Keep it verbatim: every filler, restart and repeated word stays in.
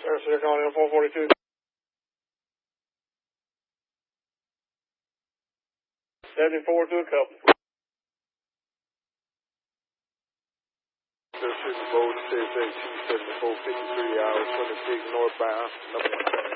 Sir, they're calling in four forty-two. seventy-four to a couple. Sir, Super Bowl, C S A two seventy-four fifty-three hours, twenty-six northbound.